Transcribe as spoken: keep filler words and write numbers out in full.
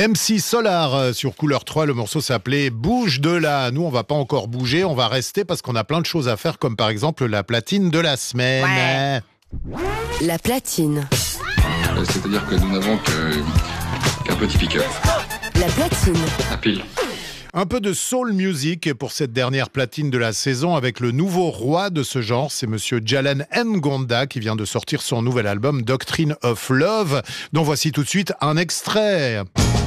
M C Solar euh, sur Couleur trois, le morceau s'appelait Bouge de là. Nous, on va pas encore bouger, on va rester parce qu'on a plein de choses à faire, comme par exemple la platine de la semaine. Ouais. La platine. Euh, C'est-à-dire que nous n'avons que- qu'un petit pick-up. La platine. À pile. Un peu de soul music pour cette dernière platine de la saison avec le nouveau roi de ce genre, c'est monsieur Jalan Ngonda qui vient de sortir son nouvel album Doctrine of Love, dont voici tout de suite un extrait.